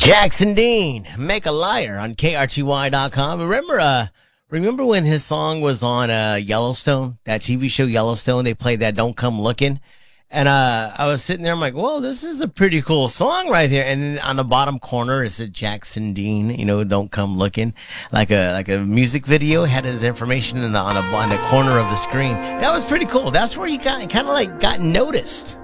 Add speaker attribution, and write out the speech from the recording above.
Speaker 1: Jackson Dean, Make a Liar on KRTY.com. Remember when his song was on Yellowstone, that TV show Yellowstone? They played that Don't Come Looking. And I was sitting there, I'm like, whoa, this is a pretty cool song right there. And then on the bottom corner, it said Jackson Dean, Don't Come Looking. Like a music video, had his information on the corner of the screen. That was pretty cool. That's where he got noticed.